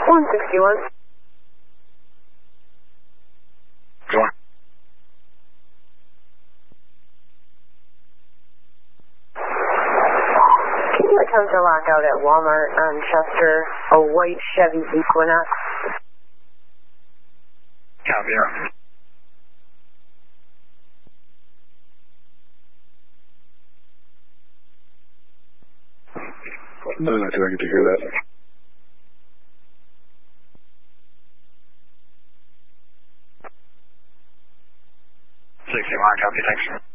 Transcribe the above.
161. Go on. Can you attempt to lock out at Walmart on Chester a white Chevy Equinox? Copy. No, I didn't get to hear that. 61, copy, thanks.